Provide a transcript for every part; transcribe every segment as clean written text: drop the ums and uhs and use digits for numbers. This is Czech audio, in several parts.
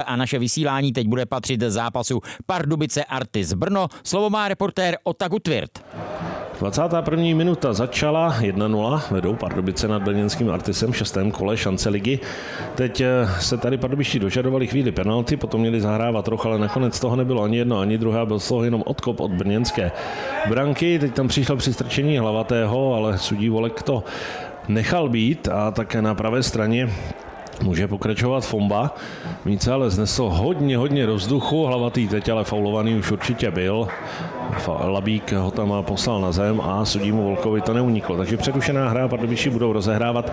a naše vysílání teď bude patřit zápasu Pardubice Artis Brno. Slovo má reportér Ota Gutwirth. 21. minuta začala 1-0, vedou Pardubice nad brněnským Artisem v 6. kole šance ligy. Teď se tady Pardubičtí dožadovali chvíli penalty, potom měli zahrávat trochu, ale nakonec toho nebylo ani jedno, ani druhé, byl z toho jenom odkop od brněnské branky. Teď tam přišlo při strčení Hlavatého, ale sudí Volek to nechal být a také na pravé straně může pokračovat Fomba. Více ale znesl hodně do vzduchu, Hlavatý teď ale faulovaný už určitě byl. Labík ho tam poslal na zem a sudímu Volkovi to neuniklo. Takže přerušená hra, Pardubičtí budou rozehrávat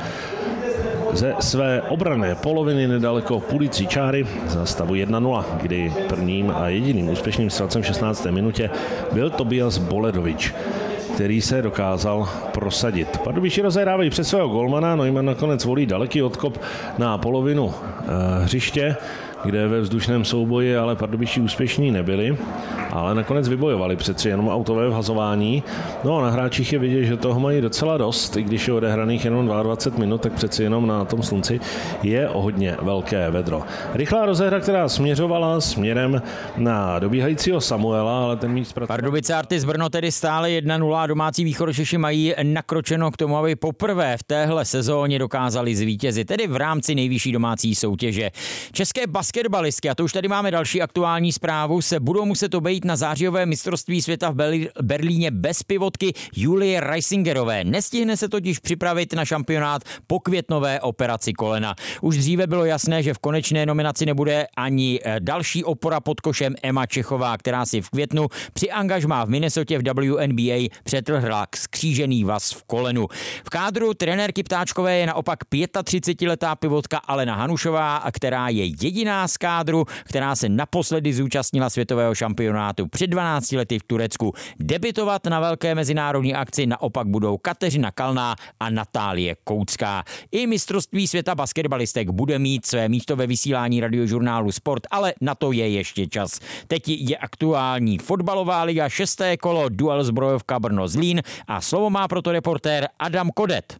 ze své obranné poloviny nedaleko půlicí čáry za stavu 1-0, kdy prvním a jediným úspěšným střelcem v 16. minutě byl Tobias Boledovič, který se dokázal prosadit. Pardubičtí rozehrávají přes svého golmana, Neumann nakonec volí daleký odkop na polovinu hřiště, kde ve vzdušném souboji ale Pardubičtí úspěšní nebyli, ale nakonec vybojovali přeci jenom autové vhazování. No a na hráčích je vidět, že toho mají docela dost, i když je odehraných jenom 22 minut, tak přeci jenom na tom slunci je o hodně velké vedro. Rychlá rozehra, která směřovala směrem na dobíhajícího Samuela, ale ten míč Pardubice Artis Brno tedy stále 1-0 a domácí Východočeši mají nakročeno k tomu, aby poprvé v téhle sezóně dokázali zvítězit, tedy v rámci nejvyšší domácí soutěže. České basketbalistky, a to už tady máme další aktuální zprávu, se budou muset obejít na zářijové mistrovství světa v Berlíně bez pivotky Julie Reisingerové. Nestihne se totiž připravit na šampionát po květnové operaci kolena. Už dříve bylo jasné, že v konečné nominaci nebude ani další opora pod košem Emma Čechová, která si v květnu při angažmá v Minnesotě v WNBA přetrhla skřížený vaz v kolenu. V kádru trenérky Ptáčkové je naopak 35letá pivotka Alena Hanušová, která je jediná z kádru, která se naposledy zúčastnila světového šampionátu před 12 lety v Turecku. Debitovat na velké mezinárodní akci naopak budou Kateřina Kalná a Natálie Koucká. I mistrovství světa basketbalistek bude mít své místo ve vysílání radiožurnálu Sport, ale na to je ještě čas. Teď je aktuální fotbalová liga, 6. kolo, duel Zbrojovka Brno-Zlín a slovo má proto reportér Adam Kodet.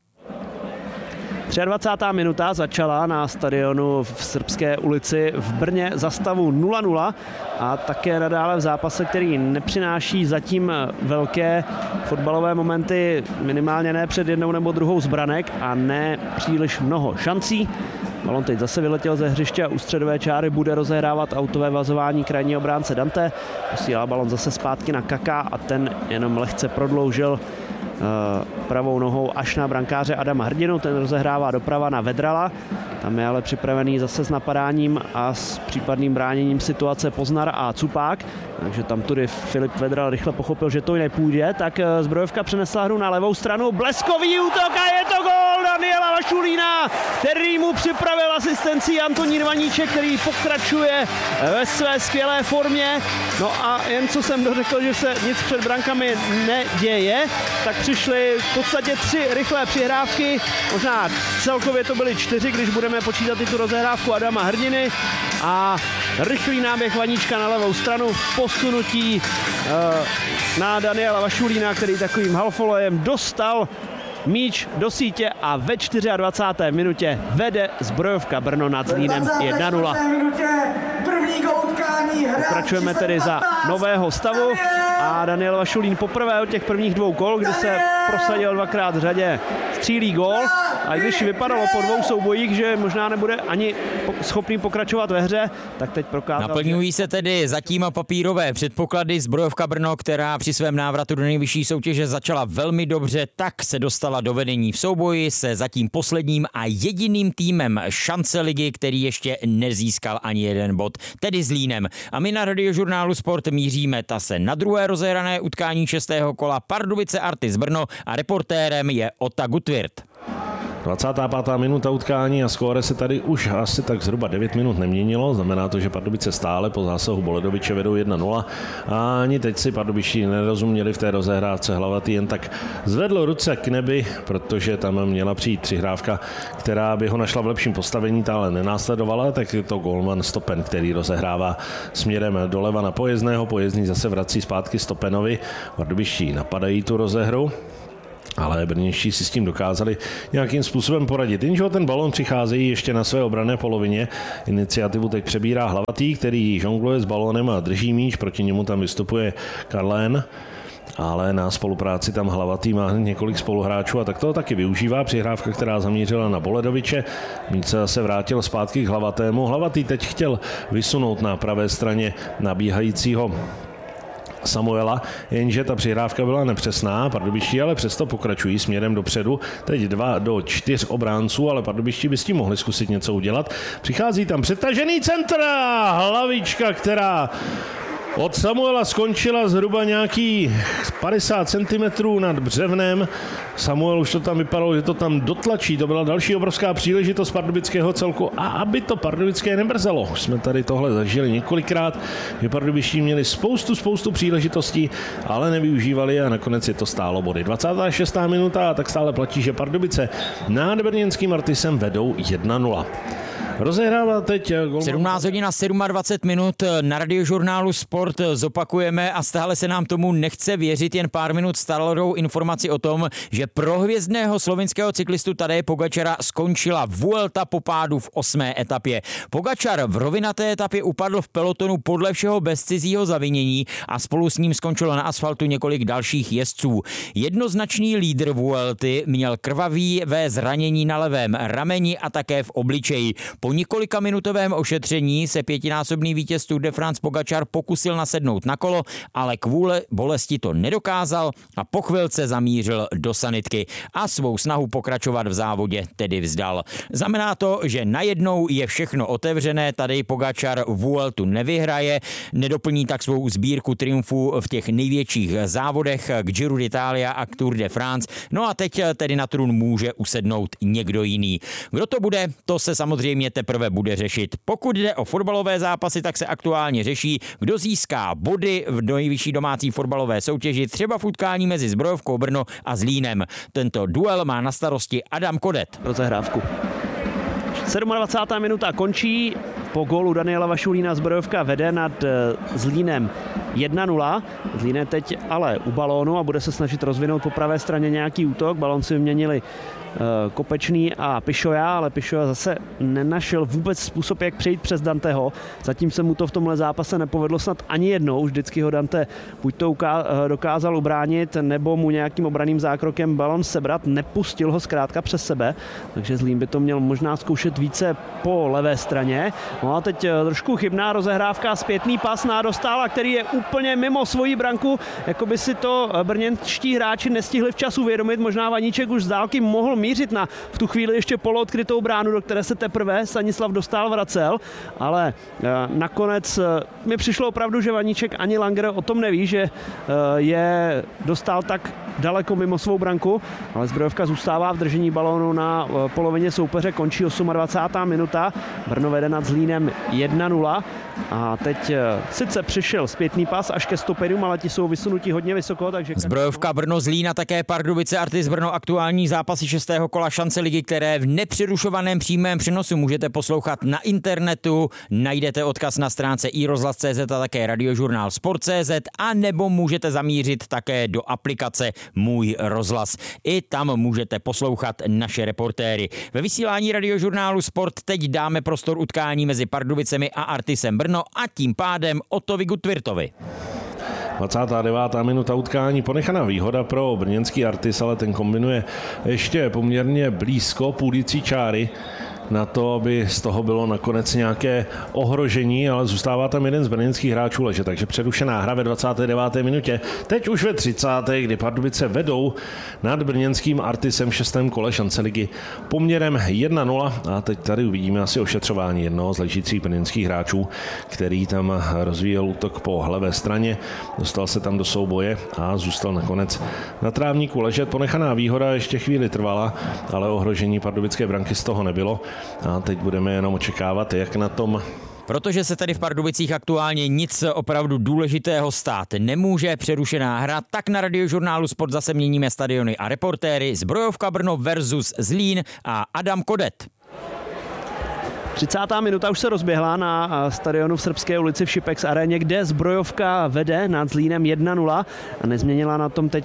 23. minuta začala na stadionu v Srbské ulici v Brně za stavu 0-0 a také nadále v zápase, který nepřináší zatím velké fotbalové momenty, minimálně ne před jednou nebo druhou z branek a ne příliš mnoho šancí. Balon teď zase vyletěl ze hřiště a u středové čáry bude rozehrávat autové vazování krajní obránce Dante. Posílá balon zase zpátky na Kaká a ten jenom lehce prodloužil pravou nohou až na brankáře Adama Hrdinu, ten rozehrává doprava na Vedrala, tam je ale připravený zase s napadáním a s případným bráněním situace Poznar a Cupák, takže tam tudy Filip Vedral rychle pochopil, že to nepůjde, tak Zbrojovka přenesla hru na levou stranu, bleskový útok a je to gól Daniela Vašulína, který mu připravil asistenci Antonín Vaníček, který pokračuje ve své skvělé formě. No a jen co jsem dořekl, že se nic před brankami neděje, tak přišly v podstatě 3 rychlé přihrávky, možná celkově to byly 4, když budeme počítat i tu rozehrávku Adama Hrdiny a rychlý náběh Vaníčka na levou stranu, posunutí na Daniela Vašulína, který takovým halfvolejem dostal míč do sítě a ve 24. minutě vede Zbrojovka Brno nad Zlínem 1-0. Pokračujeme tedy za nového stavu a Daniel Vašulín poprvé od těch prvních 2 kol, kdy se prosadil 2krát v řadě, střílí gól a i když vypadalo po 2 soubojích, že možná nebude ani schopný pokračovat ve hře, tak teď prokázal. Naplňují se tedy zatím papírové předpoklady. Zbrojovka Brno, která při svém návratu do nejvyšší soutěže začala velmi dobře, tak se dostala do vedení v souboji se zatím posledním a jediným týmem šance ligy, který ještě nezískal ani jeden bod, tedy Zlínem. A my na radiožurnálu Sport míříme tase na druhé rozehrané utkání 6. kola Pardubice Artis Brno a reportérem je Ota Gutwirth. 25. minuta utkání a skóre se tady už asi tak zhruba 9 minut neměnilo. Znamená to, že Pardubice stále po zásahu Boledoviče vedou 1-0 a ani teď si Pardubičtí nerozuměli v té rozehrávce. Hlavatý jen tak zvedl ruce k nebi, protože tam měla přijít přihrávka, která by ho našla v lepším postavení, ta ale nenásledovala, tak je to golman Stopen, který rozehrává směrem doleva na Pojezdného. Pojezdný zase vrací zpátky Stopenovi. Pardubičtí napadají tu rozehru. ale brněnští si s tím dokázali nějakým způsobem poradit. Jenže ten balón přicházejí ještě na své obranné polovině. Iniciativu teď přebírá Hlavatý, který žongluje s balónem a drží míč, proti němu tam vystupuje Karlén. Ale na spolupráci tam Hlavatý má několik spoluhráčů a tak toho taky využívá. Přihrávka, která zamířila na Boledoviče. Míč se vrátil zpátky k Hlavatému. Hlavatý teď chtěl vysunout na pravé straně nabíhajícího Samuela, jenže ta přihrávka byla nepřesná. Pardubičtí ale přesto pokračují směrem dopředu. Teď 2 do 4 obránců, ale Pardubičtí by s tím mohli zkusit něco udělat. Přichází tam přetažený centr a hlavička, která od Samuela skončila zhruba nějaký 50 cm nad břevnem. Samuel už to tam vypadalo, že to tam dotlačí. To byla další obrovská příležitost pardubického celku. A aby to pardubické nebrzelo. Už jsme tady tohle zažili několikrát, že pardubičtí měli spoustu příležitostí, ale nevyužívali a nakonec je to stálo body. 26. minuta a tak stále platí, že Pardubice nad brněnským Artisem vedou 1-0. Rozehrává teď 17 hodin a 27 minut na Radiožurnálu Sport zopakujeme a stále se nám tomu nechce věřit, jen pár minut starou informaci o tom, že pro hvězdného slovinského cyklistu Tadeje Pogačara skončila Vuelta po pádu v 8. etapě. Pogačar v rovinaté etapě upadl v pelotonu podle všeho bez cizího zavinění a spolu s ním skončilo na asfaltu několik dalších jezdců. Jednoznačný lídr Vuelty měl krvavé zranění na levém rameni a také v obličeji. Po několika minutovém ošetření se pětinásobný vítěz Tour de France Pogačar pokusil nasednout na kolo, ale kvůli bolesti to nedokázal a po chvilce zamířil do sanitky a svou snahu pokračovat v závodě tedy vzdal. Znamená to, že najednou je všechno otevřené, Tadej Pogačar Vueltu nevyhraje, nedoplní tak svou sbírku triumfů v těch největších závodech k Giro d'Italia a k Tour de France. No a teď tedy na trůn může usednout někdo jiný. Kdo to bude, to se samozřejmě teprve bude řešit. Pokud jde o fotbalové zápasy, tak se aktuálně řeší, kdo získá body v nejvyšší domácí fotbalové soutěži, třeba v utkání mezi Zbrojovkou Brno a Zlínem. Tento duel má na starosti Adam Kodet. Rozehrávku. 27. minuta končí. Po gólu Daniela Vašulína Zbrojovka vede nad Zlínem 1-0. Zlín je teď ale u balónu a bude se snažit rozvinout po pravé straně nějaký útok. Balón si vyměnili Kopečný a Pišoja, ale Pišoja zase nenašel vůbec způsob, jak přejít přes Danteho. Zatím se mu to v tomhle zápase nepovedlo snad ani jednou. Vždycky ho Dante buď to dokázal ubránit, nebo mu nějakým obranným zákrokem balon sebrat. Nepustil ho zkrátka přes sebe, takže Zlín by to měl možná zkoušet více po levé straně. No a teď trošku chybná rozehrávka, zpětný pas na Dostála, který je úplně mimo svoji branku, jako by si to brněnští hráči nestihli včas uvědomit. Možná Vaníček už z dálky mohl mířit na v tu chvíli ještě poloodkrytou bránu, do které se teprve Stanislav Dostál vracel, ale nakonec mi přišlo opravdu, že Vaníček ani Langer o tom neví, že je Dostál tak daleko mimo svou branku, ale Zbrojovka zůstává v držení balónu na polovině soupeře, končí 28. minuta, Brno vede nad Zlínem 1-0 a teď sice přišel zpětný pas až ke stoperům, ale ti jsou vysunutí hodně vysoko, takže... Zbrojovka Brno Zlín a také Pardubice Artis Brno, aktuální zápasy 6. kola šance ligy, které v nepřerušovaném přímém přenosu můžete poslouchat na internetu, najdete odkaz na stránce iRozhlas.cz a také Radiožurnál Sport.cz a nebo můžete zamířit také do aplikace Můj rozhlas. I tam můžete poslouchat naše reportéry. Ve vysílání Radiožurnálu Sport teď dáme prostor utkání mezi Pardubicemi a Artisem Brno a tím pádem Ottovi Gutwirtovi. 29. minuta utkání, ponechaná výhoda pro brněnský Artis, ale ten kombinuje ještě poměrně blízko půlící čáry na to, aby z toho bylo nakonec nějaké ohrožení, ale zůstává tam jeden z brněnských hráčů ležet, takže přerušená hra ve 29. minutě. Teď už ve 30. kdy Pardubice vedou nad brněnským Artisem v 6. kole šance ligy poměrem 1-0 a teď tady uvidíme asi ošetřování jednoho z ležících brněnských hráčů, který tam rozvíjel útok po levé straně, dostal se tam do souboje a zůstal nakonec na trávníku ležet. Ponechaná výhoda ještě chvíli trvala, ale ohrožení pardubické branky z toho nebylo. A teď budeme jenom očekávat, jak na tom. Protože se tady v Pardubicích aktuálně nic opravdu důležitého stát nemůže, přerušená hra, tak na Radiožurnálu Sport zase měníme stadiony a reportéry. Zbrojovka Brno versus Zlín a Adam Kodet. 30. minuta už se rozběhla na stadionu v Srbské ulici v Šipex aréně, kde Zbrojovka vede nad Zlínem 1-0 a nezměnila na tom teď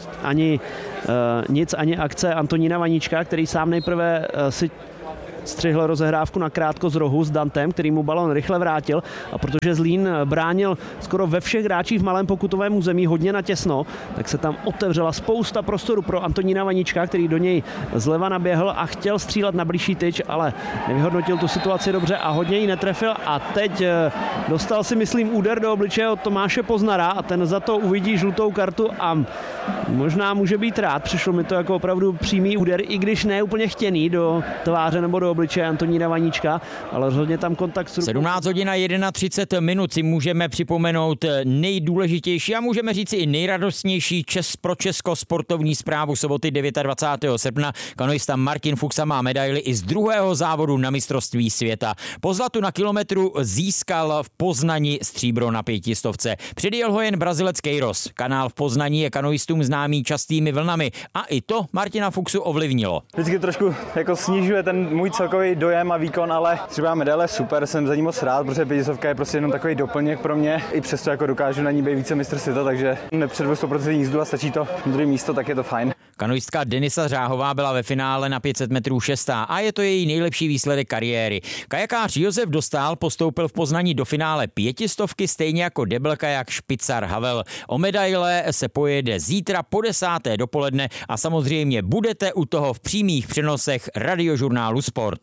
nic ani akce Antonína Vaníčka, který sám nejprve si střihl rozehrávku na krátko z rohu s Dantem, který mu balon rychle vrátil, a protože Zlín bránil skoro ve všech hráčích v malém pokutovém území hodně natěsno, tak se tam otevřela spousta prostoru pro Antonína Vaníčka, který do něj zleva naběhl a chtěl střílet na blížší tyč, ale nevyhodnotil tu situaci dobře a hodně ji netrefil a teď dostal si, myslím, úder do obličeje od Tomáše Poznara a ten za to uvidí žlutou kartu a možná může být rád. Přišlo mi to jako opravdu přímý úder, i když ne úplně chtěný do tváře nebo do obličeje Antonína Vaníčka, ale rozhodně tam kontakt s rukou. 17 hodin a 31 minut si můžeme připomenout nejdůležitější a můžeme říct i nejradostnější pro Česko sportovní zprávu soboty 29. srpna. Kanoista Martin Fuxa má medaili i z druhého závodu na mistrovství světa. Po zlatu na kilometru získal v Poznani stříbro na 500. Předjel ho jen Brazilec Queiroz. Kanál v Poznani je kanoistům známý častými vlnami a i to Martina Fuxu ovlivnilo. Vždycky trošku jako snižuje ten můj celkový dojem a výkon, ale třeba medaile super, jsem za ní moc rád, protože 500 je prostě jenom takový doplněk pro mě. I přesto jako dokážu na ní být více mistr světa, takže nepředvedu 100% jízdu a stačí to druhé místo, tak je to fajn. Kanoistka Denisa Řáhová byla ve finále na 500 metrů 6. a je to její nejlepší výsledek kariéry. Kajakář Josef Dostál postoupil v Poznaní do finále 500, stejně jako debelkajak Špicar Havel. O medaile se pojede zítra po 10. dopoledne a samozřejmě budete u toho v přímých přenosech Radiožurnálu Sport.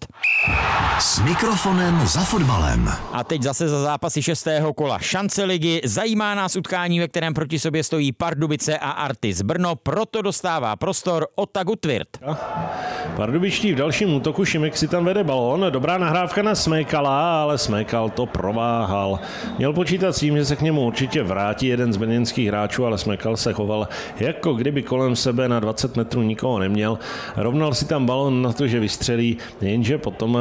S mikrofonem za fotbalem. A teď zase za zápasy 6. kola šance ligy. Zajímá nás utkání, ve kterém proti sobě stojí Pardubice a Artis Brno, proto dostává prostor Ota Gutwirth. Pardubičtí v dalším útoku, Šimek si tam vede balón, dobrá nahrávka na Smekala, ale Smekal to prováhal. Měl počítat s tím, že se k němu určitě vrátí jeden z brněnských hráčů, ale Smekal se choval, jako kdyby kolem sebe na 20 metrů nikoho neměl. Rovnal si tam balón na to, že vystřelí, jenže potom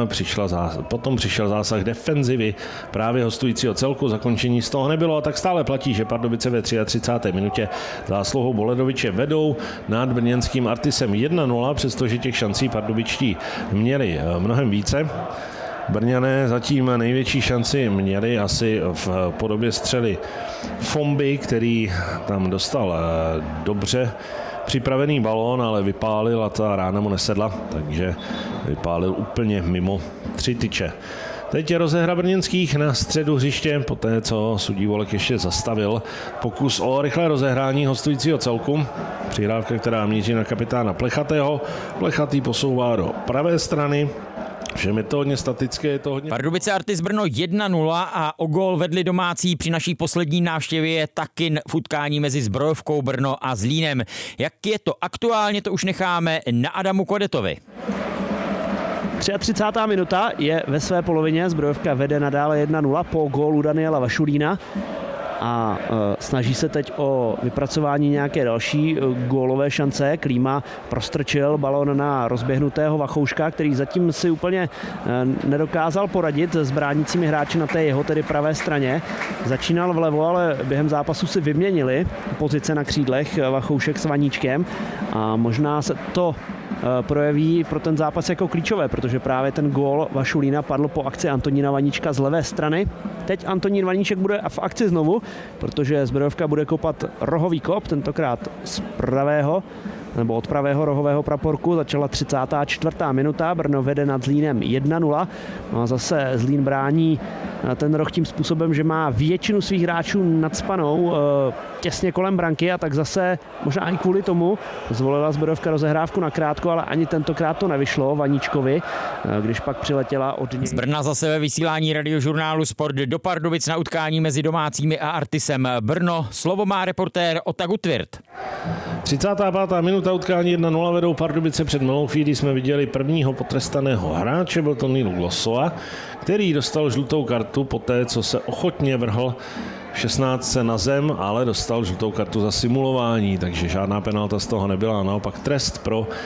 přišel zásah defenzivy právě hostujícího celku, zakončení z toho nebylo a tak stále platí, že Pardubice ve 33. minutě zásluhou Boledoviče vedou nad brněnským Artisem 1-0, přestože těch šancí pardubičtí měli mnohem více. Brňané zatím největší šanci měli asi v podobě střely Fomby, který tam dostal dobře připravený balón, ale vypálil a ta rána mu nesedla, takže vypálil úplně mimo 3 tyče. Teď je rozehra brněnských na středu hřiště, poté co sudí Volek ještě zastavil pokus o rychlé rozehrání hostujícího celku. Přihrávka, která míří na kapitána Plechatého. Plechatý posouvá do pravé strany. Všem je to hodně statické, je to hodně... Pardubice Artis Brno 1-0 a o gól vedli domácí při naší poslední návštěvě taky v utkání mezi Zbrojovkou Brno a Zlínem. Jak je to aktuálně, to už necháme na Adamu Kodetovi. 33. minuta je ve své polovině, Zbrojovka vede nadále 1-0 po gólu Daniela Vašulína a snaží se teď o vypracování nějaké další gólové šance. Klíma prostrčil balon na rozběhnutého Vachouška, který zatím si úplně nedokázal poradit s bránícími hráči na té jeho, tedy pravé straně. Začínal vlevo, ale během zápasu si vyměnili pozice na křídlech Vachoušek s Vaníčkem a možná se to projeví pro ten zápas jako klíčové, protože právě ten gól Vašulína padl po akci Antonína Vaníčka z levé strany. Teď Antonín Vaníček bude v akci znovu, protože Zbrojovka bude kopat rohový kop, tentokrát z pravého nebo od pravého rohového praporku. Začala 34. minuta, Brno vede nad Zlínem 1-0. No a zase Zlín brání ten roh tím způsobem, že má většinu svých hráčů nacpanou těsně kolem branky a tak zase možná i kvůli tomu zvolila Zbrojovka rozehrávku na krátko, ale ani tentokrát to nevyšlo Vaníčkovi, když pak přiletěla od něj. Z Brna zase ve vysílání Radiožurnálu Sport do Pardubic na utkání mezi domácími a Artisem Brno. Slovo má reportér Ota Gutwirth. 35. minuta utkání 1-0 vedou Pardubice. Před malou chvílí jsme viděli prvního potrestaného hráče, byl to Nilu Glossova, který dostal žlutou kartu poté, co se ochotně vrhl v 16 na zem, ale dostal žlutou kartu za simulování, takže žádná penalta z toho nebyla, naopak trest pro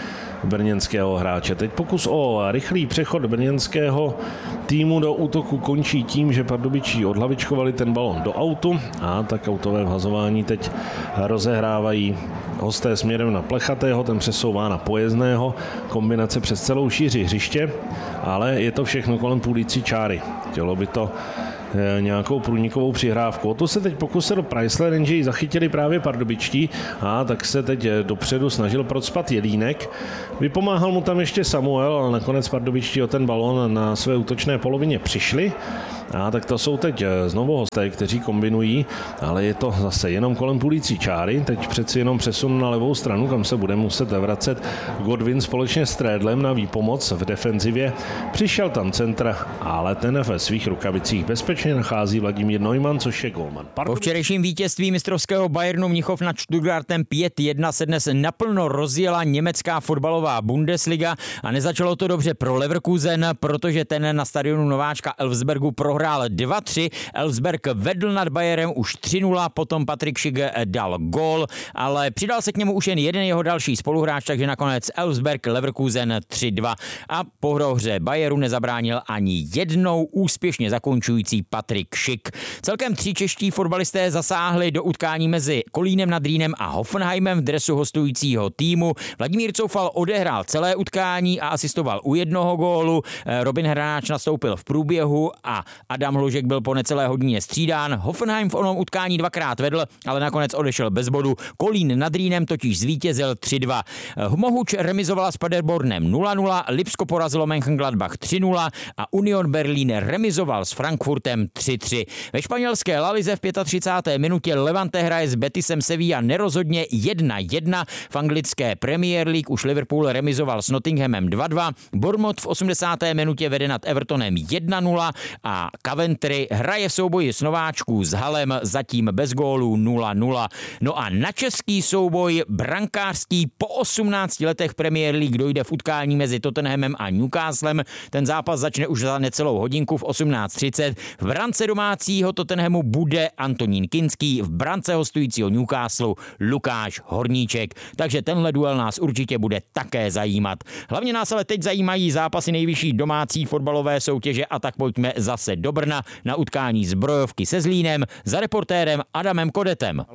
brněnského hráče. Teď pokus o rychlý přechod brněnského týmu do útoku končí tím, že pardubičtí odhlavičkovali ten balon do autu a tak autové vhazování teď rozehrávají hosté směrem na Plechatého, ten přesouvá na Pojezdného, kombinace přes celou šíři hřiště, ale je to všechno kolem půlící čáry. Chtělo by to nějakou průnikovou přihrávku. O to se teď pokusil Preissler, jenže ji zachytili právě pardubičtí a tak se teď dopředu snažil procpat Jelínek. Vypomáhal mu tam ještě Samuel, ale nakonec pardubičtí o ten balón na své útočné polovině přišli. A tak to jsou teď znovu hosté, kteří kombinují, ale je to zase jenom kolem půlící čáry. Teď přeci jenom přesun na levou stranu, kam se bude muset vracet Godwin společně s Trádlem na výpomoc v defenzivě. Přišel tam centr, ale ten ve svých rukavicích bezpečně nachází Vladimír Neumann, což je gólman. Po včerejším vítězství mistrovského Bayernu Mnichov nad Stuttgartem 5-1 se dnes naplno rozjela německá fotbalová Bundesliga a nezačalo to dobře pro Leverkusen, protože ten na stadionu nováčka Elfsbergu prohrál 2-3. Elfsberg vedl nad Bayerem už 3-0, potom Patrik Schick dal gól, ale přidal se k němu už jen jeden jeho další spoluhráč, takže nakonec Elfsberg Leverkusen 3-2 a po hře Bayeru nezabránil ani jednou úspěšně zakončující Patrik Schick. Celkem 3 čeští fotbalisté zasáhli do utkání mezi Kolínem nad Rýnem a Hoffenheimem v dresu hostujícího týmu. Vladimír Coufal odehrál celé utkání a asistoval u jednoho gólu. Robin Hranáč nastoupil v průběhu a Adam Hložek byl po necelé hodině střídán. Hoffenheim v onom utkání 2krát vedl, ale nakonec odešel bez bodu. Kolín nad Rýnem totiž zvítězil 3-2. Mohuč remizovala s Paderbornem 0-0, Lipsko porazilo Mönchengladbach 3-0 a Union Berlin remizoval s Frankfurtem 3-3. Ve španělské La Lize v 35. minutě Levante hraje s Betisem Sevilla nerozhodně 1-1. V anglické Premier League už Liverpool remizoval s Nottinghamem 2-2. Bournemouth v 80. minutě vede nad Evertonem 1-0 a Coventry hraje v souboji s nováčků s Halem zatím bez gólů 0-0. No a na český souboj brankářský po 18 letech Premier League dojde v utkání mezi Tottenhamem a Newcastlem. Ten zápas začne už za necelou hodinku v 18:30. V brance domácího Tottenhamu bude Antonín Kinský, v brance hostujícího Newcastle Lukáš Horníček. Takže tenhle duel nás určitě bude také zajímat. Hlavně nás ale teď zajímají zápasy nejvyšší domácí fotbalové soutěže a tak pojďme zase do Brna na utkání Zbrojovky se Zlínem za reportérem Adamem Kodetem.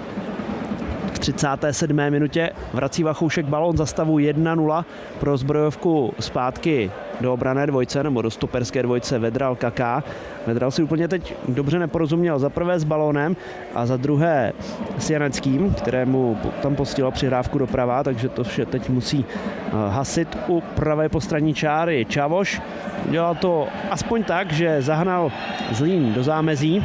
V 37. minutě vrací Vachoušek balón za stavu 1-0 pro Zbrojovku zpátky do obranné dvojce nebo do stoperské dvojce Vedral Kaká. Vedral si úplně teď dobře neporozuměl za prvé s balónem a za druhé s Janeckým, kterému tam postihla přihrávku doprava, takže to vše teď musí hasit u pravé postranní čáry. Čavoš dělal to aspoň tak, že zahnal Zlín do zámezí.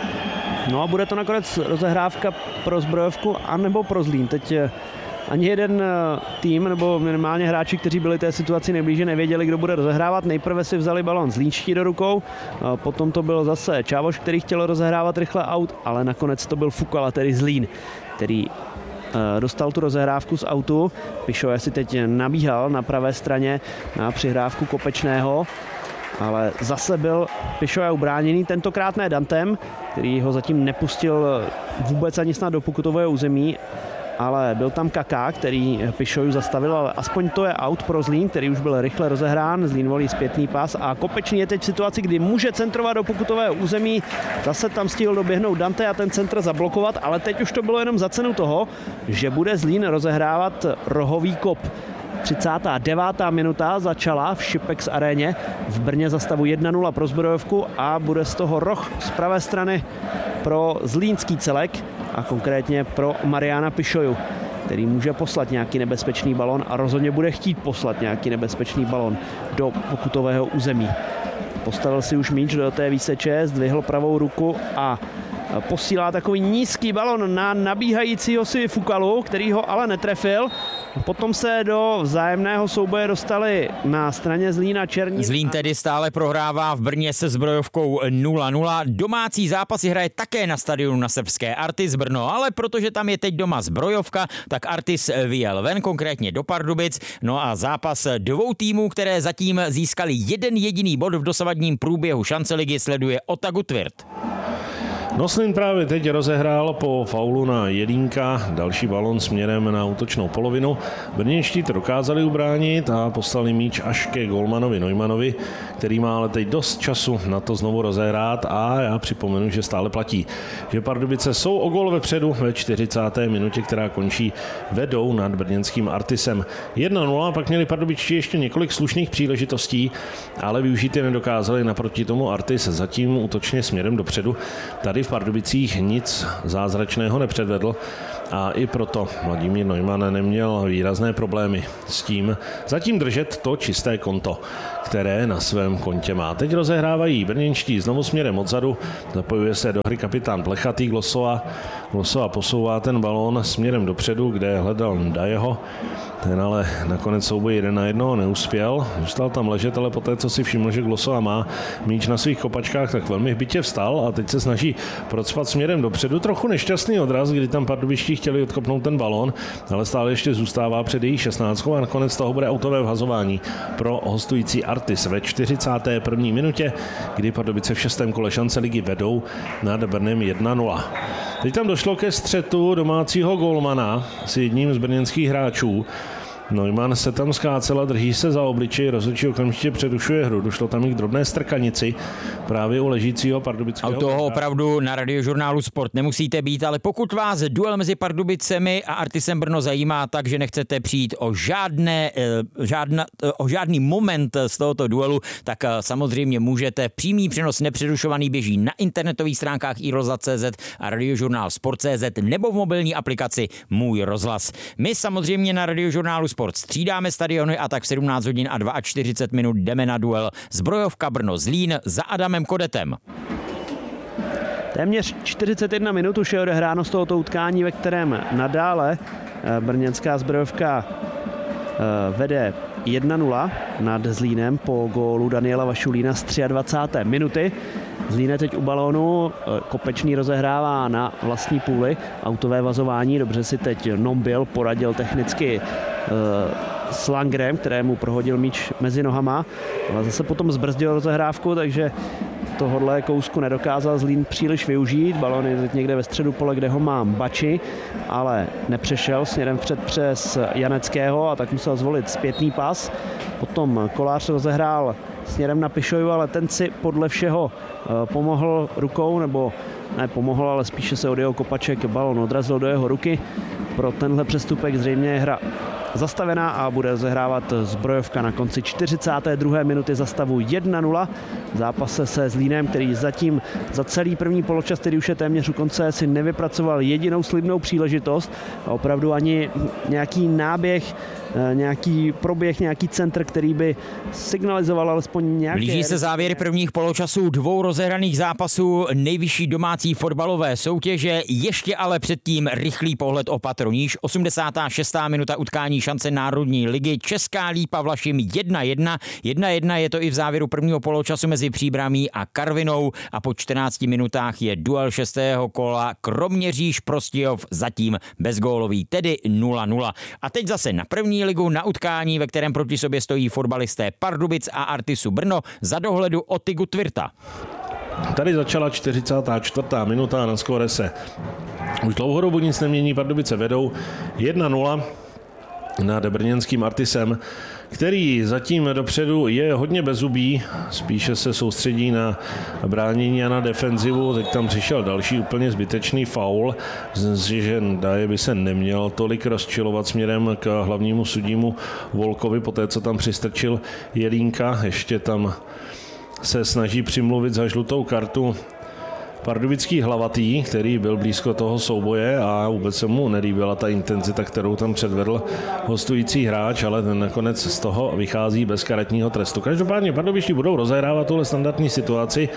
No a bude to nakonec rozehrávka pro Zbrojovku anebo pro Zlín. Teď ani jeden tým nebo minimálně hráči, kteří byli té situaci nejblíže, nevěděli, kdo bude rozehrávat. Nejprve si vzali balón Zlínští do rukou, potom to byl zase Čávoš, který chtěl rozehrávat rychle aut, ale nakonec to byl Fukala, tedy Zlín, který dostal tu rozehrávku z autu. Pišoje si teď nabíhal na pravé straně na přihrávku Kopečného, ale zase byl Pišoje ubráněný, tentokrát ne Dantem, který ho zatím nepustil vůbec ani snad do pokutového území, ale byl tam Kaká, který Pišoju zastavil, ale aspoň to je aut pro Zlín, který už byl rychle rozehrán. Zlín volí zpětný pas a Kopečný je teď v situaci, kdy může centrovat do pokutového území. Zase tam stihl doběhnout Dante a ten centr zablokovat, ale teď už to bylo jenom za cenu toho, že bude Zlín rozehrávat rohový kop. 39. minuta začala v Šipex aréně v Brně za stavu 1-0 pro Zbrojovku a bude z toho roh z pravé strany pro zlínský celek a konkrétně pro Mariana Pišoju, který může poslat nějaký nebezpečný balon a rozhodně bude chtít poslat nějaký nebezpečný balon do pokutového území. Postavil si už míč do té výseče, zdvihl pravou ruku a posílá takový nízký balon na nabíhajícího si Fukalu, který ho ale netrefil. Potom se do vzájemného souboje dostali na straně Zlína černí. Zlín tedy stále prohrává v Brně se Zbrojovkou 0-0. Domácí zápasy hraje také na stadionu na srbské Artis Brno, ale protože tam je teď doma Zbrojovka, tak Artis vyjel ven, konkrétně do Pardubic. No a zápas dvou týmů, které zatím získali jeden jediný bod v dosavadním průběhu šance ligy, sleduje Otagu Tvirt. Noslin právě teď rozehrál po faulu na Jelínka další balon směrem na útočnou polovinu. Brněnští to dokázali ubránit a poslali míč až ke golmanovi Neumannovi, který má ale teď dost času na to znovu rozehrát a já připomenu, že stále platí, že Pardubice jsou o gól vepředu ve 40. minutě, která končí, vedou nad brněnským Artisem 1-0, pak měli pardubičtí ještě několik slušných příležitostí, ale využít je nedokázali, naproti tomu Artis zatím útočně směrem dopředu. Tady v Pardubicích nic zázračného nepředvedl a i proto Vladimír Neumann neměl výrazné problémy s tím zatím držet to čisté konto, které na svém kontě má. Teď rozehrávají brněnští znovu směrem odzadu, zapojuje se do hry kapitán Plechatý, Glosova posouvá ten balón směrem dopředu, kde hledal Dajeho. Ten ale nakonec souboj 1-1 neuspěl, zůstal tam ležet, ale poté, co si všiml, že Glosova má míč na svých kopačkách, tak velmi hbitě vstal a teď se snaží procpat směrem dopředu. Trochu nešťastný odraz, kdy tam pardubičtí chtěli odkopnout ten balón, ale stále ještě zůstává před jejich 16 a nakonec toho bude autové vhazování pro hostující Artis ve 41. minutě, kdy Pardubice v 6. kole šance ligy vedou nad Brnem 1-0. Teď tam došlo ke střetu domácího golmana s jedním z brněnských hráčů. Neumann se tam skácel a drží se za obličej, rozhodčí okamžitě přerušuje hru. Došlo tam i k drobné strkanici právě u ležícího pardubického. A toho opravdu na Radiožurnálu Sport nemusíte být, ale pokud vás duel mezi Pardubicemi a Artisem Brno zajímá, takže nechcete přijít o žádný moment z tohoto duelu, tak samozřejmě můžete. Přímý přenos nepřerušovaný běží na internetových stránkách iRozhlas.cz a Radiožurnál Sport.cz nebo v mobilní aplikaci Můj rozhlas. My samozřejmě na Radiožurnálu Sport střídáme stadiony a tak v 17 hodin a 42 minut jdeme na duel Zbrojovka Brno-Zlín za Adamem Kodetem. Téměř 41 minut už je odehráno z tohoto utkání, ve kterém nadále brněnská Zbrojovka vede 1-0 nad Zlínem po gólu Daniela Vašulína z 23. minuty. Zlín je teď u balónu, Kopečný rozehrává na vlastní půli, autové vazování, dobře si teď Nombil poradil technicky s Langrem, kterému prohodil míč mezi nohama, ale zase potom zbrzdil rozehrávku, takže tohodle kousku nedokázal Zlín příliš využít. Balón je teď někde ve středu pole, kde ho má Bači, ale nepřešel směrem vpřed přes Janeckého a tak musel zvolit zpětný pas. Potom Kolář rozehrál směrem na Pišoju, ale ten si podle všeho pomohl rukou, nebo ne pomohl, ale spíše se od jeho kopaček balón odrazil do jeho ruky. Pro tenhle přestupek zřejmě je hra zastavená a bude rozehrávat Zbrojovka na konci 42. minuty za stavu 1-0. V zápase se Zlínem, který zatím za celý první poločas, který už je téměř u konce, si nevypracoval jedinou slibnou příležitost. A opravdu ani nějaký náběh, nějaký proběh, nějaký centr, který by signalizoval alespoň nějaké... Blíží se závěr prvních poločasů dvou rozehraných zápasů nejvyšší domácí fotbalové soutěže. Ještě ale předtím rychlý pohled o patroníž. 86. minuta utkání šance Národní ligy. Česká Lípa Vlašim 1-1. 1-1 je to i v závěru prvního poločasu mezi Příbramí a Karvinou a po 14 minutách je duel 6. kola Kroměříž Prostějov zatím bezgólový, tedy 0-0. A teď zase na první ligu, na utkání, ve kterém proti sobě stojí fotbalisté Pardubic a Artisu Brno za dohledu Oty Gutwirta. Tady začala 44. minuta a na skóre se už dlouhodobu nic nemění. Pardubice vedou 1-0 nad brněnským Artisem, který zatím dopředu je hodně bezzubý, spíše se soustředí na bránění a na defenzivu. Teď tam přišel další úplně zbytečný faul, že Daje by se neměl tolik rozčilovat směrem k hlavnímu sudímu Volkovi, poté co tam přistrčil Jelínka. Ještě tam se snaží přimluvit za žlutou kartu pardubický Hlavatý, který byl blízko toho souboje a vůbec se mu nelíbila ta intenzita, kterou tam předvedl hostující hráč, ale ten nakonec z toho vychází bez karetního trestu. Každopádně pardubičtí budou rozehrávat tuhle standardní situaci.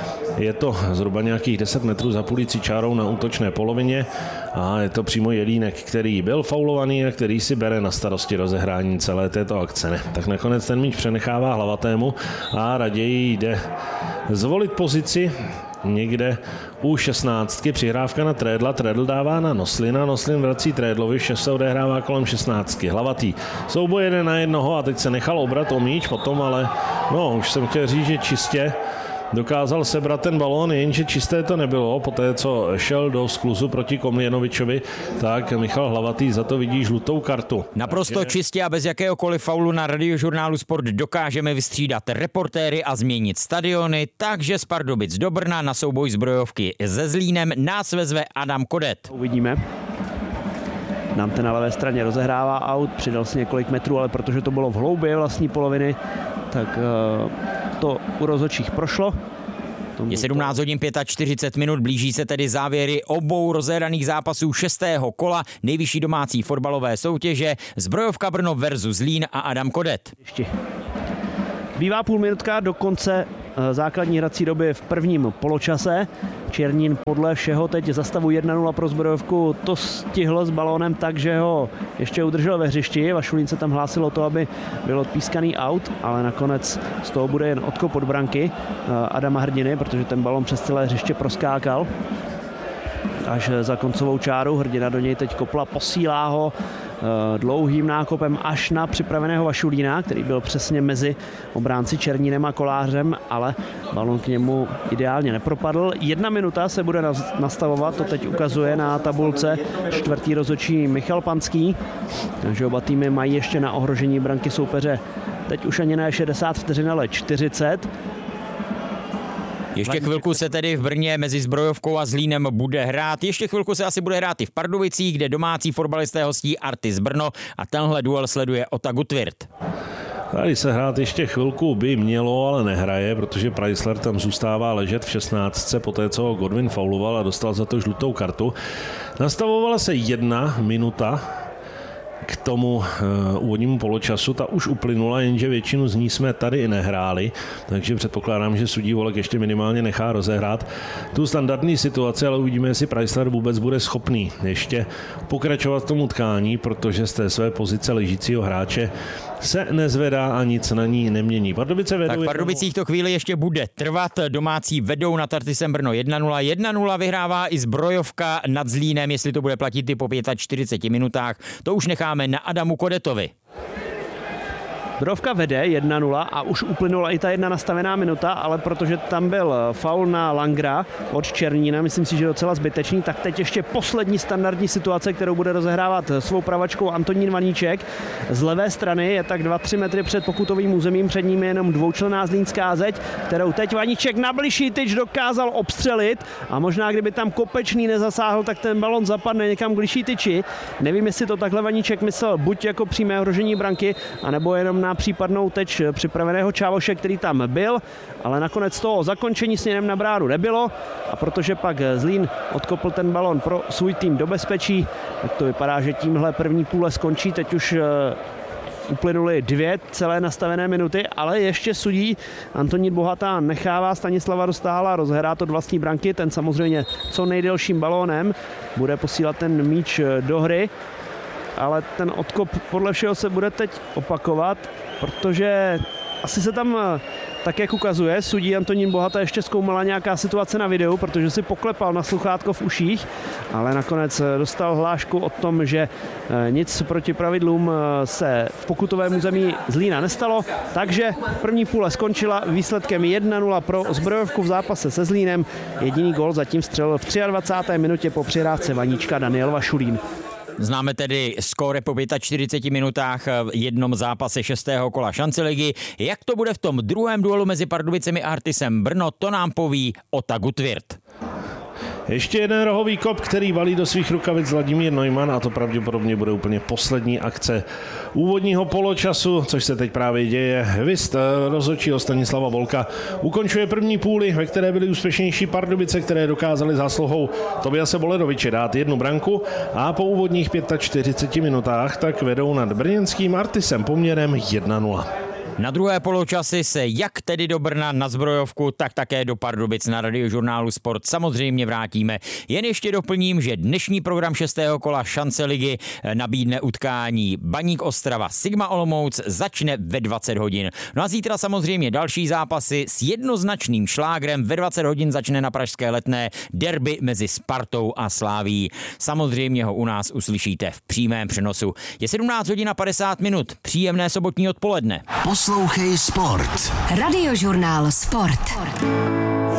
Je to zhruba nějakých 10 metrů za půlící čárou na útočné polovině a je to přímo Jelínek, který byl faulovaný a který si bere na starosti rozehrání celé této akce. Ne. Tak nakonec ten míč přenechává Hlavatému a raději jde zvolit pozici někde u 16. Přihrávka na Trédla, Trédl dává na Noslina, Noslin vrací Trédlovi, vše se odehrává kolem 16. Hlavatý souboj 1-1 a teď se nechal obrat o míč potom, ale no, už jsem chtěl říct, že čistě dokázal sebrat ten balón, jenže čisté to nebylo. Poté, co šel do skluzu proti Komljenovičovi, tak Michal Hlavatý za to vidí žlutou kartu. Naprosto čistě a bez jakéhokoliv faulu na Radiožurnálu Sport dokážeme vystřídat reportéry a změnit stadiony, takže z Pardubic do Brna na souboj zbrojovky se Zlínem nás vezve Adam Kodet. Uvidíme. Dante na levé straně rozehrává aut, přidal si několik metrů, ale protože to bylo v hloubi vlastní poloviny, tak to u rozhodčích prošlo. Je 17 hodin 45 minut, blíží se tedy závěry obou rozehraných zápasů 6. kola nejvyšší domácí fotbalové soutěže Zbrojovka Brno versus Zlín a Adam Kodet. Ještě. Bývá půl minutka do konce základní hrací doby v prvním poločase. Černín podle všeho teď za stavu 1-0 pro Zbrojovku to stihl s balónem tak, že ho ještě udržel ve hřišti. Vašulín se tam hlásilo to, aby byl odpískaný out, ale nakonec z toho bude jen odkop od branky Adama Hrdiny, protože ten balón přes celé hřiště proskákal až za koncovou čáru. Hrdina do něj teď kopla, posílá ho dlouhým nákopem až na připraveného Vašulína, který byl přesně mezi obránci Černínem a Kolářem, ale balon k němu ideálně nepropadl. 1 minuta se bude nastavovat, to teď ukazuje na tabulce čtvrtý rozhodčí Michal Panský, takže oba týmy mají ještě na ohrožení branky soupeře teď už ani ne 60 vteřin, ale 40. Ještě chvilku se tedy v Brně mezi Zbrojovkou a Zlínem bude hrát. Ještě chvilku se asi bude hrát i v Pardubicích, kde domácí fotbalisté hostí Artis Brno a tenhle duel sleduje Ota Gutwirth. Tady se hrát ještě chvilku by mělo, ale nehraje, protože Preissler tam zůstává ležet v 16. poté, co ho Godwin fauloval a dostal za to žlutou kartu. Nastavovala se 1 minuta k tomu úvodnímu poločasu, ta už uplynula, jenže většinu z ní jsme tady i nehráli, takže předpokládám, že sudí Volek ještě minimálně nechá rozehrát tu standardní situaci, ale uvidíme, jestli Preissler vůbec bude schopný ještě pokračovat v tom utkání, protože z té své pozice ležícího hráče se nezvedá a nic na ní nemění. Pardubice vedou. Tak v Pardubicích to chvíli ještě bude trvat. Domácí vedou nad Artisem Brno 1-0. 1-0 vyhrává i Zbrojovka nad Zlínem, jestli to bude platit i po 45 minutách. To už necháme na Adamu Kodetovi. Zbrojovka vede 1-0 a už uplynula i ta 1 nastavená minuta, ale protože tam byl faul na Langra od Černína, myslím si, že docela zbytečný, tak teď ještě poslední standardní situace, kterou bude rozehrávat svou pravačkou Antonín Vaníček. Z levé strany je tak 2-3 metry před pokutovým územím, před ním je jenom dvoučlenná zlínská zeď, kterou teď Vaníček na bližší tyč dokázal obstřelit a možná kdyby tam Kopečný nezasáhl, tak ten balon zapadne někam k bližší tyči. Nevím, jestli to takhle Vaníček myslel buď jako přímé ohrožení branky, anebo jenom na případnou teč připraveného Čávoše, který tam byl, ale nakonec toho zakončení směrem na bránu nebylo a protože pak Zlín odkopl ten balon pro svůj tým do bezpečí, tak to vypadá, že tímhle první půle skončí. Teď už uplynuly 2 celé nastavené minuty, ale ještě sudí Antonín Bohatá nechává Stanislava Dostála rozhrát od vlastní branky, ten samozřejmě co nejdelším balónem bude posílat ten míč do hry, ale ten odkop podle všeho se bude teď opakovat, protože asi se tam, tak jak ukazuje, sudí Antonín Bohatá ještě zkoumala nějaká situace na videu, protože si poklepal na sluchátko v uších, ale nakonec dostal hlášku o tom, že nic proti pravidlům se v pokutovém území Zlína nestalo, takže první půle skončila výsledkem 1-0 pro Zbrojovku v zápase se Zlínem. Jediný gól zatím střelil v 23. minutě po přihrávce Vaníčka Daniel Vašulín. Známe tedy skóre po 45 minutách v jednom zápase 6. kola šance ligy. Jak to bude v tom druhém duelu mezi Pardubicemi a Artisem Brno, to nám poví Ota Gutwirth. Ještě jeden rohový kop, který valí do svých rukavic Vladimír Neumann a to pravděpodobně bude úplně poslední akce úvodního poločasu, což se teď právě děje. Hvist rozhodčího Stanislava Volka ukončuje první půli, ve které byly úspěšnější Pardubice, které dokázaly zásluhou Tobiase Boleroviče dát 1 branku a po úvodních 45 minutách tak vedou nad brněnským Artisem poměrem 1-0. Na druhé poločasy se jak tedy do Brna na Zbrojovku, tak také do Pardubic na Radiožurnálu Sport samozřejmě vrátíme. Jen ještě doplním, že dnešní program 6. kola šance ligy nabídne utkání Baník Ostrava Sigma Olomouc, začne ve 20 hodin. No a zítra samozřejmě další zápasy s jednoznačným šlágrem. Ve 20 hodin začne na pražské Letné derby mezi Spartou a Slavií. Samozřejmě ho u nás uslyšíte v přímém přenosu. Je 17 hodin a 50 minut. Příjemné sobotní odpoledne. Poslouchej Sport. Radiožurnál Sport.